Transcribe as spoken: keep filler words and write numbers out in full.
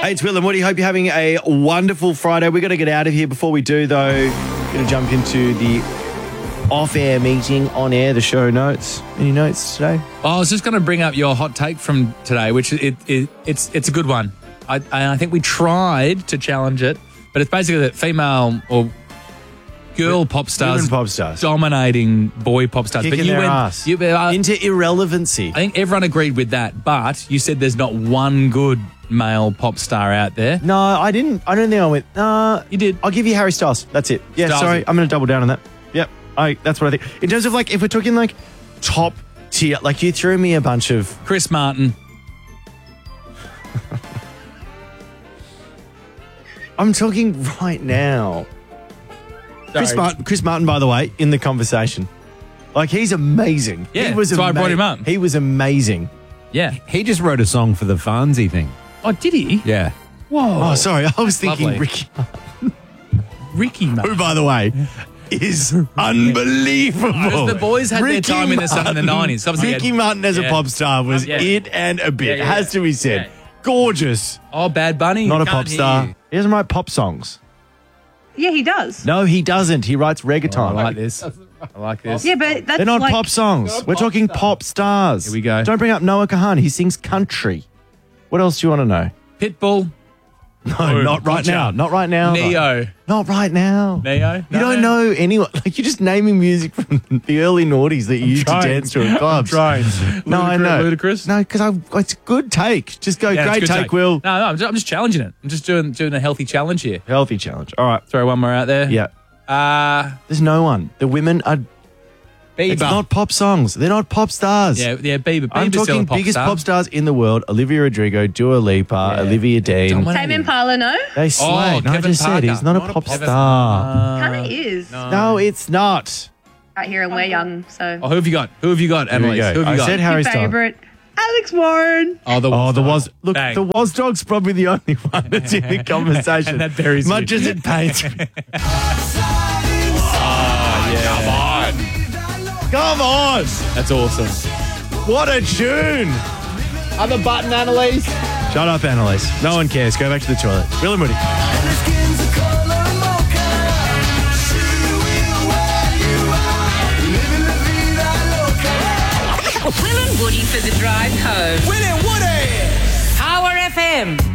Hey, it's Will and Woody. Hope you're having a wonderful Friday. We're going to get out of here. Before we do, though, we're going to jump into the off-air meeting, on-air, the show notes. Any notes today? Oh, I was just going to bring up your hot take from today, which it, it it's it's a good one. I, I think we tried to challenge it, but it's basically that female or girl pop stars, Women pop stars. dominating boy pop stars. Kicking but you their went ass. You, uh, Into irrelevancy. I think everyone agreed with that, but you said there's not one good male pop star out there. No, I didn't. I don't think I went, nah. You did. I'll give you Harry Styles. That's it. Yeah, Stylesy. sorry. I'm going to double down on that. Yep. I. That's what I think. In terms of, like, if we're talking, like, top tier, like, you threw me a bunch of... Chris Martin. I'm talking right now. Chris Sorry. Martin, Chris Martin, by the way, in the conversation. Like, he's amazing. Yeah, he was that's why I brought ama- him up. He was amazing. Yeah. He just wrote a song for the Farnsey thing. Oh, did he? Yeah. Whoa. Oh, sorry. I was thinking Lovely. Ricky, Ricky who, Martin. by the way, is unbelievable. Because the boys had their time in the sun in the nineties. Obviously, Ricky had- Martin as a Yeah. pop star was Yeah. it and a bit. Yeah, yeah, Has to be said. yeah. Gorgeous. Oh, Bad Bunny. Not a Can't pop hear star. you. He doesn't write pop songs. Yeah, he does. No, he doesn't. He writes reggaeton. I like this. I like this. Yeah, but that's They're not like, pop songs. We're talking pop stars. Here we go. Don't bring up Noah Kahan. He sings country. What else do you want to know? Pitbull. No, Oh, not right gotcha. now. Not right now. Neo. Not right now. Neo. You don't know anyone. Like, you're just naming music from the early noughties that you used trying. to dance to at clubs. trying. No, I Ludacris- know. Ludacris? No, because it's a good take. Just go, Yeah, it's great a good take, Will. No, no, I'm just, I'm just challenging it. I'm just doing doing a healthy challenge here. Healthy challenge. All right. Throw one more out there. Yeah. Uh, There's no one. The women are. Bieber. It's not pop songs. They're not pop stars. Yeah, yeah, Bieber. I'm Bieber's still talking a pop biggest star. pop stars in the world: Olivia Rodrigo, Dua Lipa, Yeah. Olivia Dean. Dominating. Tame Impala, no? They slay. no, I Kevin just said Parker. he's not, a pop star. Kind of is. no, it's not. Right here, and we're young, so. Oh, who have you got? Who have you got, Here we Annalise? go. Who have you I got? said Harry Your Styles. favorite, Alex Warren. Oh, the Oh, the was look. Bang. The was dog's probably the only one that's in the conversation. And that buries much you. as it pains me. Come on. Come on! That's awesome. What a tune! Other button, Annalise. Shut up, Annalise. No one cares. Go back to the toilet. Will and Woody. Will and Woody for the drive home. Will and Woody! Power F M.